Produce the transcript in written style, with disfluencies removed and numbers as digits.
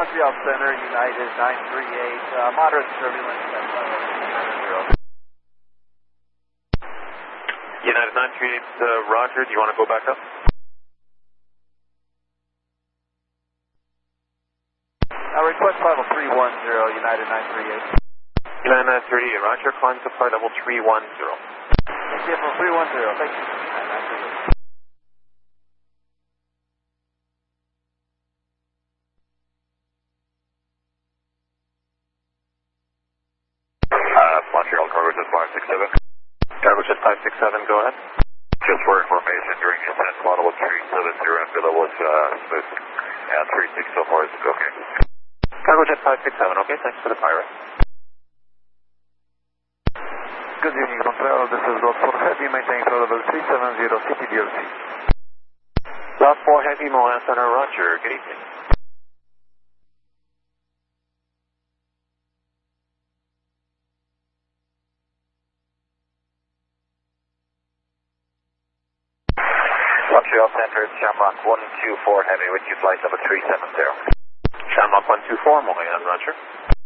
Montreal Center, United 938, moderate turbulence at level 370. United 938, Roger, do you want to go back up? Request level 310, United 938. United 938, Roger, climb to flight level 310. CFO 310, thank you. United 938. Montreal Cargo Jet 567. Cargo Jet 567, go ahead. Just for information, during the ascent, level 370 and below was smooth. And 36 so far is okay. Cargo Jet 567, okay, thanks for the pirate. Good evening, Montreal. This is Lot 4 Heavy, maintaining flow level 370, CTDLC. Lot 4 Heavy, Montreal Center, Roger, good evening. Montreal Center, Shamrock 124 Heavy, with you flight level 370. Shamrock 124, Montreal, Roger.